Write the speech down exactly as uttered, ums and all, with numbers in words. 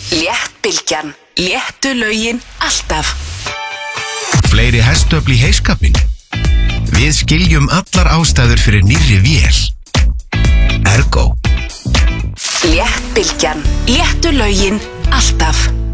Léttbylgjan. Léttu lögin alltaf. Fleiri hestöfl í heyskapinn. Við skiljum allar ástæður fyrir nýrri vél. Ergo. Léttbylgjan. Léttu lögin alltaf.